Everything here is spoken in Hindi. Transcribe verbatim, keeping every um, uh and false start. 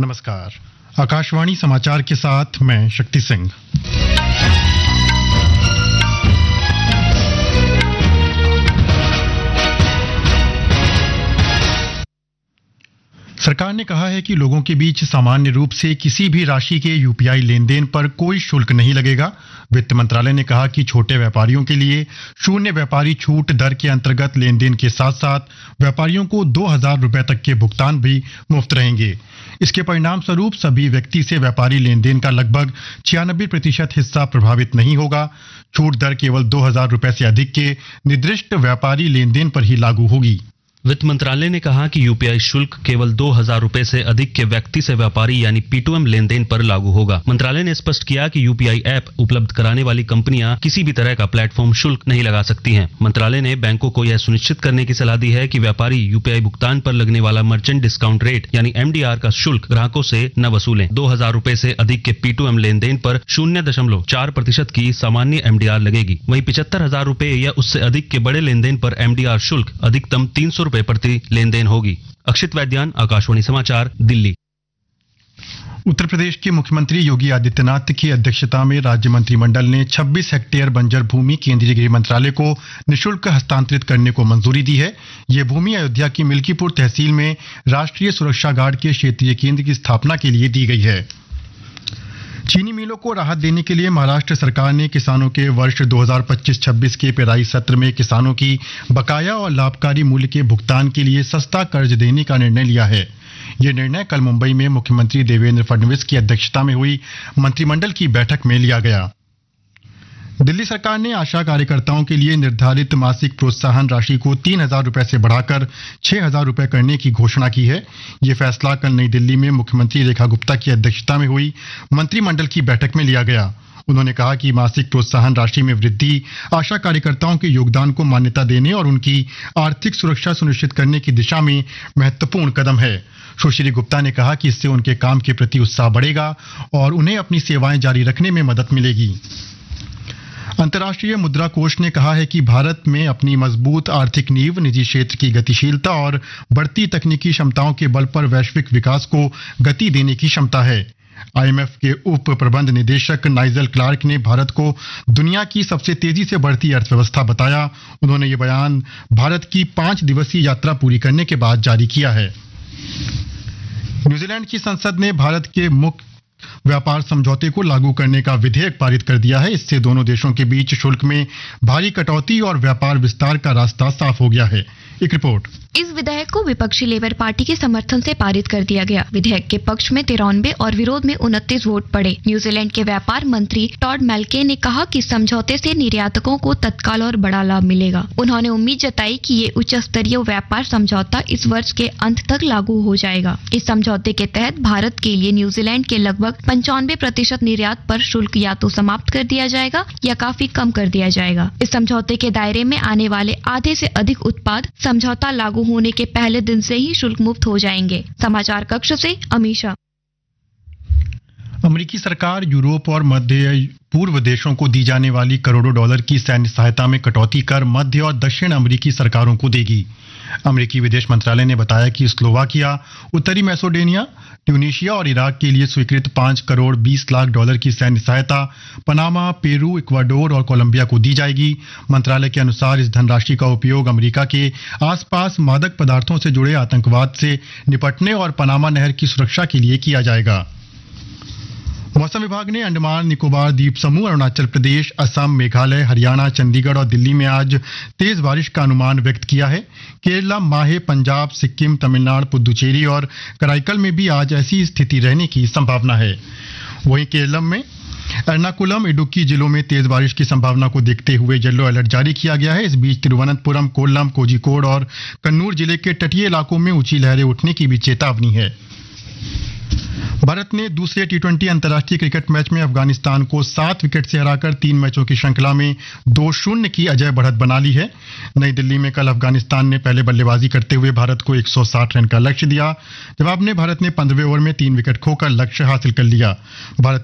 नमस्कार। आकाशवाणी समाचार के साथ मैं शक्ति सिंह। सरकार ने कहा है कि लोगों के बीच सामान्य रूप से किसी भी राशि के यूपीआई लेन देन पर कोई शुल्क नहीं लगेगा। वित्त मंत्रालय ने कहा कि छोटे व्यापारियों के लिए शून्य व्यापारी छूट दर के अंतर्गत लेन देन के साथ साथ व्यापारियों को दो हजार रुपए तक के भुगतान भी मुफ्त रहेंगे। इसके परिणाम स्वरूप सभी व्यक्ति से व्यापारी लेन देन का लगभग छियानबे प्रतिशत हिस्सा प्रभावित नहीं होगा। छूट दर केवल दो हजार रुपए से अधिक के निर्दिष्ट व्यापारी लेन देन पर ही लागू होगी। वित्त मंत्रालय ने कहा कि यूपीआई शुल्क केवल दो हजार रुपए से अधिक के व्यक्ति से व्यापारी यानी P to M lane then पर लागू होगा। मंत्रालय ने स्पष्ट किया कि यूपीआई ऐप उपलब्ध कराने वाली कंपनियां किसी भी तरह का प्लेटफॉर्म शुल्क नहीं लगा सकती हैं। मंत्रालय ने बैंकों को यह सुनिश्चित करने की सलाह दी है कि व्यापारी यूपीआई भुगतान पर लगने वाला मर्चेंट डिस्काउंट रेट यानी एम डी आर का शुल्क ग्राहकों से न वसूलें। दो हजार रुपए से अधिक के P to M lane then पर शून्य दशमलव चार प्रतिशत की सामान्य एम डी आर लगेगी। वहीं पिछहत्तर हजार रुपए या उससे अधिक के बड़े लेन देन पर एम डी आर शुल्क अधिकतम तीन सौ रुपए प्रति लेन देन होगी। अक्षित वैद्यान, आकाशवाणी समाचार, दिल्ली। उत्तर प्रदेश के मुख्यमंत्री योगी आदित्यनाथ की अध्यक्षता में राज्य मंत्रिमंडल ने छब्बीस हेक्टेयर बंजर भूमि केंद्रीय गृह मंत्रालय को निःशुल्क हस्तांतरित करने को मंजूरी दी है। ये भूमि अयोध्या की मिल्कीपुर तहसील में राष्ट्रीय सुरक्षा गार्ड के क्षेत्रीय केंद्र की स्थापना के लिए दी गई है। चीनी मिलों को राहत देने के लिए महाराष्ट्र सरकार ने किसानों के वर्ष दो हजार पच्चीस छब्बीस के पेराई सत्र में किसानों की बकाया और लाभकारी मूल्य के भुगतान के लिए सस्ता कर्ज देने का निर्णय लिया है। यह निर्णय कल मुंबई में मुख्यमंत्री देवेंद्र फडणवीस की अध्यक्षता में हुई मंत्रिमंडल की बैठक में लिया गया। दिल्ली सरकार ने आशा कार्यकर्ताओं के लिए निर्धारित मासिक प्रोत्साहन राशि को तीन हजार रुपए से बढ़ाकर छह हजार रुपए करने की घोषणा की है। ये फैसला कल नई दिल्ली में मुख्यमंत्री रेखा गुप्ता की अध्यक्षता में हुई मंत्रिमंडल की बैठक में लिया गया। उन्होंने कहा कि मासिक प्रोत्साहन राशि में वृद्धि आशा कार्यकर्ताओं के योगदान को मान्यता देने और उनकी आर्थिक सुरक्षा सुनिश्चित करने की दिशा में महत्वपूर्ण कदम है। सुश्री गुप्ता ने कहा कि इससे उनके काम के प्रति उत्साह बढ़ेगा और उन्हें अपनी सेवाएं जारी रखने में मदद मिलेगी। अंतर्राष्ट्रीय मुद्रा कोष ने कहा है कि भारत में अपनी मजबूत आर्थिक नींव, निजी क्षेत्र की गतिशीलता और बढ़ती तकनीकी क्षमताओं के बल पर वैश्विक विकास को गति देने की क्षमता है। आई एम एफ के उप प्रबंध निदेशक नाइजल क्लार्क ने भारत को दुनिया की सबसे तेजी से बढ़ती अर्थव्यवस्था बताया। उन्होंने ये बयान भारत की पांच दिवसीय यात्रा पूरी करने के बाद जारी किया है। न्यूजीलैंड की संसद ने भारत के मुक्त व्यापार समझौते को लागू करने का विधेयक पारित कर दिया है। इससे दोनों देशों के बीच शुल्क में भारी कटौती और व्यापार विस्तार का रास्ता साफ हो गया है। एक रिपोर्ट। इस विधेयक को विपक्षी लेबर पार्टी के समर्थन से पारित कर दिया गया। विधेयक के पक्ष में तिरानवे और विरोध में उनतीस वोट पड़े। न्यूजीलैंड के व्यापार मंत्री टॉड मैल्के ने कहा कि समझौते से निर्यातकों को तत्काल और बड़ा लाभ मिलेगा। उन्होंने उम्मीद जताई कि ये उच्च स्तरीय व्यापार समझौता इस वर्ष के अंत तक लागू हो जाएगा। इस समझौते के तहत भारत के लिए न्यूजीलैंड के लगभग पंचानवे प्रतिशत निर्यात पर शुल्क या तो समाप्त कर दिया जाएगा या काफी कम कर दिया जाएगा। इस समझौते के दायरे में आने वाले आधे से अधिक उत्पाद समझौता लागू होने के पहले दिन से ही शुल्क मुक्त हो जाएंगे। समाचार कक्ष से अमीशा। अमेरिकी सरकार यूरोप और मध्य पूर्व देशों को दी जाने वाली करोड़ों डॉलर की सैन्य सहायता में कटौती कर मध्य और दक्षिण अमेरिकी सरकारों को देगी। अमेरिकी विदेश मंत्रालय ने बताया कि स्लोवाकिया, उत्तरी मैसेडोनिया, ट्यूनीशिया और इराक के लिए स्वीकृत पांच करोड़ बीस लाख डॉलर की सैन्य सहायता पनामा, पेरू, इक्वाडोर और कोलंबिया को दी जाएगी। मंत्रालय के अनुसार इस धनराशि का उपयोग अमेरिका के आसपास मादक पदार्थों से जुड़े आतंकवाद से निपटने और पनामा नहर की सुरक्षा के लिए किया जाएगा। मौसम विभाग ने अंडमान निकोबार द्वीप समूह, अरुणाचल प्रदेश, असम, मेघालय, हरियाणा, चंडीगढ़ और दिल्ली में आज तेज बारिश का अनुमान व्यक्त किया है। केरला, माहे, पंजाब, सिक्किम, तमिलनाडु, पुदुचेरी और कराईकल में भी आज ऐसी स्थिति रहने की संभावना है। वहीं केरलम में एर्नाकुलम, इडुक्की जिलों में तेज बारिश की संभावना को देखते हुए येलो अलर्ट जारी किया गया है। इस बीच तिरुवनंतपुरम, कोल्लम, कोझिकोड और कन्नूर जिले के तटीय इलाकों में ऊंची लहरें उठने की भी चेतावनी है। भारत ने दूसरे टी ट्वेंटी अंतर्राष्ट्रीय क्रिकेट मैच में अफगानिस्तान को सात विकेट से हराकर तीन मैचों की श्रृंखला में दो शून्य की अजय बढ़त बना ली है। नई दिल्ली में कल अफगानिस्तान ने पहले बल्लेबाजी करते हुए भारत को एक सौ साठ रन का लक्ष्य दिया। जवाब में भारत ने पंद्रहवें ओवर में तीन विकेट खोकर लक्ष्य हासिल कर लिया। भारत